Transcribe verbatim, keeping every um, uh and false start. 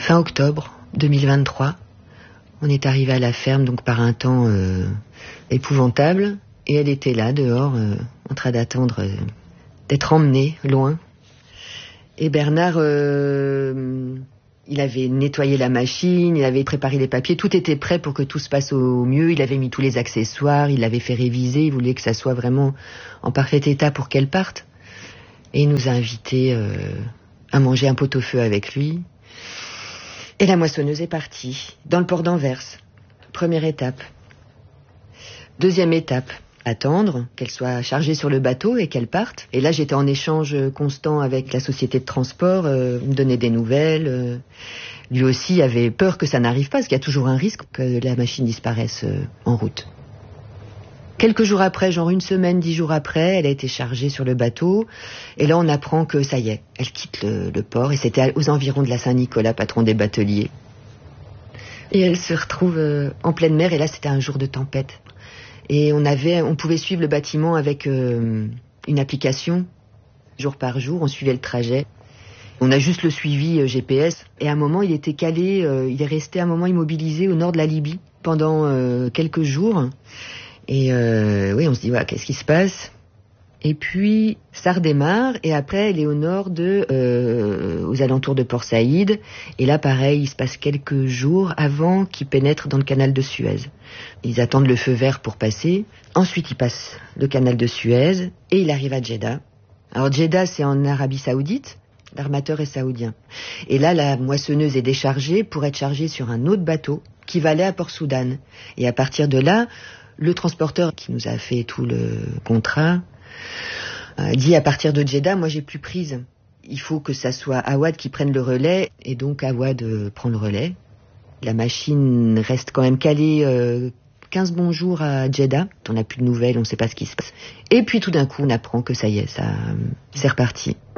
Fin octobre deux mille vingt-trois, on est arrivé à la ferme donc par un temps euh, épouvantable, et elle était là dehors euh, en train d'attendre euh, d'être emmenée loin. Et Bernard, euh, il avait nettoyé la machine, il avait préparé les papiers, tout était prêt pour que tout se passe au mieux. Il avait mis tous les accessoires, il l'avait fait réviser, il voulait que ça soit vraiment en parfait état pour qu'elle parte. Et il nous a invités euh, à manger un pot-au-feu avec lui. Et la moissonneuse est partie, dans le port d'Anvers. Première étape. Deuxième étape, attendre qu'elle soit chargée sur le bateau et qu'elle parte. Et là, j'étais en échange constant avec la société de transport, euh, me donnait des nouvelles. Euh, lui aussi avait peur que ça n'arrive pas, parce qu'il y a toujours un risque que la machine disparaisse euh, en route. Quelques jours après, genre une semaine, dix jours après, elle a été chargée sur le bateau. Et là, on apprend que ça y est, elle quitte le, le port. Et c'était aux environs de la Saint-Nicolas, patron des bateliers. Et elle se retrouve euh, en pleine mer. Et là, c'était un jour de tempête. Et on avait, on pouvait suivre le bâtiment avec euh, une application. Jour par jour, on suivait le trajet. On a juste le suivi euh, G P S. Et à un moment, il était calé, euh, il est resté un moment immobilisé au nord de la Libye pendant euh, quelques jours. Et euh, oui, on se dit, voilà, qu'est-ce qui se passe ? Et puis, ça redémarre, et après, elle est au nord de, euh, aux alentours de Port Saïd. Et là, pareil, il se passe quelques jours avant qu'ils pénètrent dans le canal de Suez. Ils attendent le feu vert pour passer. Ensuite, ils passent le canal de Suez, et il arrive à Djeddah. Alors, Djeddah, c'est en Arabie Saoudite. L'armateur est saoudien. Et là, la moissonneuse est déchargée pour être chargée sur un autre bateau qui va aller à Port Soudan. Et à partir de là, le transporteur qui nous a fait tout le contrat euh, dit à partir de Djeddah, moi j'ai plus prise. Il faut que ça soit Awad qui prenne le relais, et donc Awad euh, prend le relais. La machine reste quand même calée euh, quinze bons jours à Djeddah. On n'a plus de nouvelles, on ne sait pas ce qui se passe. Et puis tout d'un coup, on apprend que ça y est, ça, c'est reparti.